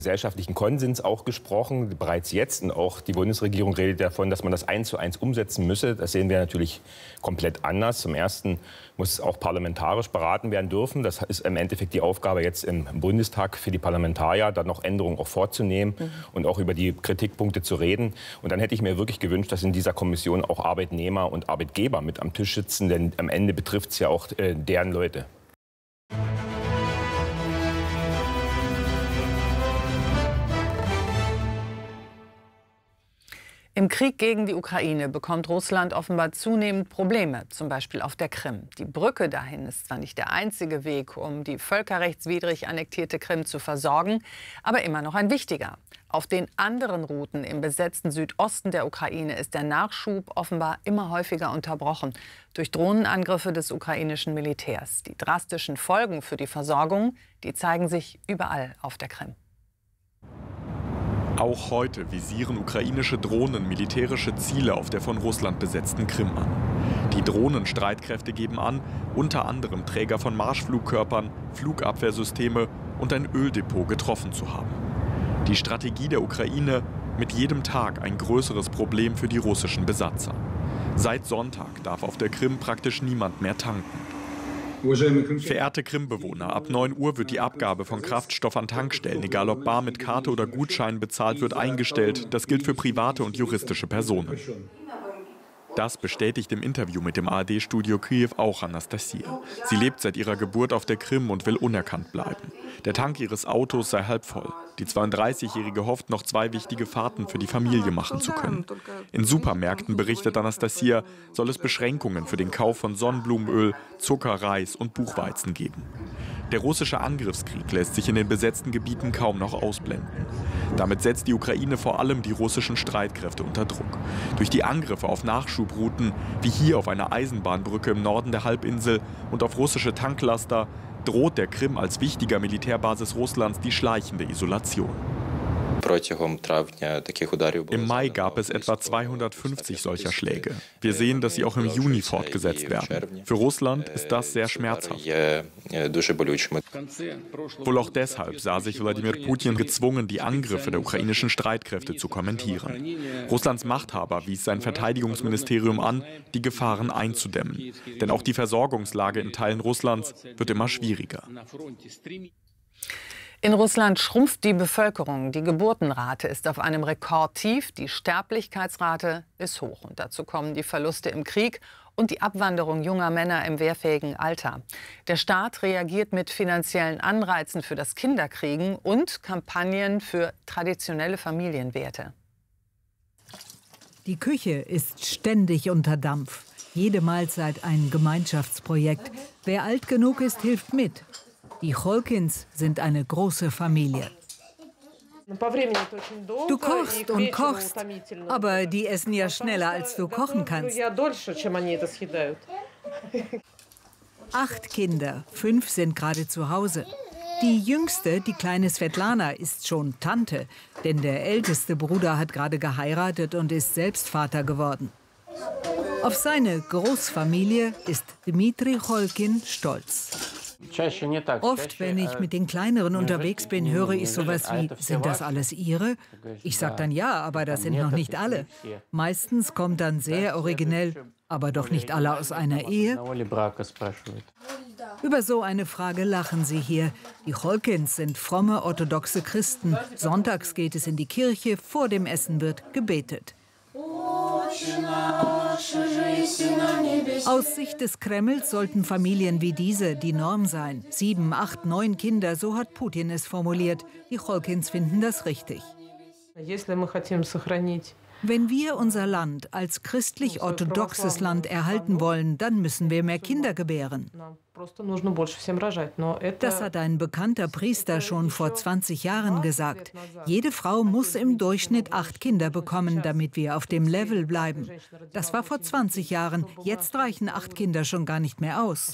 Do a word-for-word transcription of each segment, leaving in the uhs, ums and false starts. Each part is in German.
Gesellschaftlichen Konsens auch gesprochen, bereits jetzt. Und auch die Bundesregierung redet davon, dass man das eins zu eins umsetzen müsse. Das sehen wir natürlich komplett anders. Zum Ersten muss es auch parlamentarisch beraten werden dürfen. Das ist im Endeffekt die Aufgabe jetzt im Bundestag für die Parlamentarier, da noch Änderungen auch vorzunehmen mhm. und auch über die Kritikpunkte zu reden. Und dann hätte ich mir wirklich gewünscht, dass in dieser Kommission auch Arbeitnehmer und Arbeitgeber mit am Tisch sitzen, denn am Ende betrifft es ja auch äh, deren Leute. Im Krieg gegen die Ukraine bekommt Russland offenbar zunehmend Probleme, zum Beispiel auf der Krim. Die Brücke dahin ist zwar nicht der einzige Weg, um die völkerrechtswidrig annektierte Krim zu versorgen, aber immer noch ein wichtiger. Auf den anderen Routen im besetzten Südosten der Ukraine ist der Nachschub offenbar immer häufiger unterbrochen durch Drohnenangriffe des ukrainischen Militärs. Die drastischen Folgen für die Versorgung, die zeigen sich überall auf der Krim. Auch heute visieren ukrainische Drohnen militärische Ziele auf der von Russland besetzten Krim an. Die Drohnenstreitkräfte geben an, unter anderem Träger von Marschflugkörpern, Flugabwehrsysteme und ein Öldepot getroffen zu haben. Die Strategie der Ukraine: mit jedem Tag ein größeres Problem für die russischen Besatzer. Seit Sonntag darf auf der Krim praktisch niemand mehr tanken. Verehrte Krim-Bewohner, ab neun Uhr wird die Abgabe von Kraftstoff an Tankstellen, egal ob bar mit Karte oder Gutschein bezahlt wird, eingestellt. Das gilt für private und juristische Personen. Das bestätigt im Interview mit dem A R D-Studio Kiew auch Anastasia. Sie lebt seit ihrer Geburt auf der Krim und will unerkannt bleiben. Der Tank ihres Autos sei halb voll. Die zweiunddreißigjährige hofft, noch zwei wichtige Fahrten für die Familie machen zu können. In Supermärkten, berichtet Anastasia, soll es Beschränkungen für den Kauf von Sonnenblumenöl, Zucker, Reis und Buchweizen geben. Der russische Angriffskrieg lässt sich in den besetzten Gebieten kaum noch ausblenden. Damit setzt die Ukraine vor allem die russischen Streitkräfte unter Druck. Durch die Angriffe auf Nachschubrouten, wie hier auf einer Eisenbahnbrücke im Norden der Halbinsel und auf russische Tanklaster, droht der Krim als wichtiger Militärbasis Russlands die schleichende Isolation. Im Mai gab es etwa zweihundertfünfzig solcher Schläge. Wir sehen, dass sie auch im Juni fortgesetzt werden. Für Russland ist das sehr schmerzhaft. Wohl auch deshalb sah sich Wladimir Putin gezwungen, die Angriffe der ukrainischen Streitkräfte zu kommentieren. Russlands Machthaber wies sein Verteidigungsministerium an, die Gefahren einzudämmen. Denn auch die Versorgungslage in Teilen Russlands wird immer schwieriger. In Russland schrumpft die Bevölkerung. Die Geburtenrate ist auf einem Rekordtief. Die Sterblichkeitsrate ist hoch. Und dazu kommen die Verluste im Krieg und die Abwanderung junger Männer im wehrfähigen Alter. Der Staat reagiert mit finanziellen Anreizen für das Kinderkriegen und Kampagnen für traditionelle Familienwerte. Die Küche ist ständig unter Dampf. Jede Mahlzeit ein Gemeinschaftsprojekt. Wer alt genug ist, hilft mit. Die Cholkins sind eine große Familie. Du kochst und kochst, aber die essen ja schneller, als du kochen kannst. Acht Kinder, fünf sind gerade zu Hause. Die jüngste, die kleine Svetlana, ist schon Tante, denn der älteste Bruder hat gerade geheiratet und ist selbst Vater geworden. Auf seine Großfamilie ist Dmitri Cholkin stolz. Oft, wenn ich mit den Kleineren unterwegs bin, höre ich sowas wie: Sind das alles Ihre? Ich sage dann ja, aber das sind noch nicht alle. Meistens kommt dann sehr originell: Aber doch nicht alle aus einer Ehe? Über so eine Frage lachen sie hier. Die Cholkins sind fromme orthodoxe Christen. Sonntags geht es in die Kirche, vor dem Essen wird gebetet. Aus Sicht des Kremls sollten Familien wie diese die Norm sein. Sieben, acht, neun Kinder, so hat Putin es formuliert. Die Cholkins finden das richtig. Wenn wir unser Land als christlich-orthodoxes Land erhalten wollen, dann müssen wir mehr Kinder gebären. Das hat ein bekannter Priester schon vor zwanzig Jahren gesagt. Jede Frau muss im Durchschnitt acht Kinder bekommen, damit wir auf dem Level bleiben. Das war vor zwanzig Jahren. Jetzt reichen acht Kinder schon gar nicht mehr aus.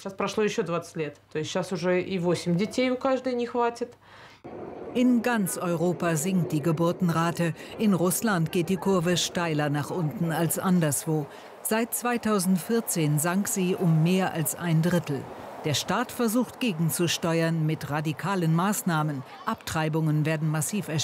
In ganz Europa sinkt die Geburtenrate. In Russland geht die Kurve steiler nach unten als anderswo. Seit zweitausendvierzehn sank sie um mehr als ein Drittel. Der Staat versucht gegenzusteuern mit radikalen Maßnahmen. Abtreibungen werden massiv erschwert.